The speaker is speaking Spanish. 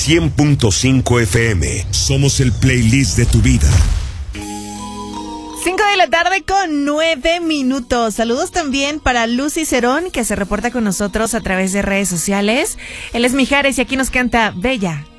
100.5 FM. Somos el playlist de tu vida. 5 de la tarde con 9 minutos. Saludos también para Lucy Cerón, que se reporta con nosotros a través de redes sociales. Él es Mijares y aquí nos canta Bella.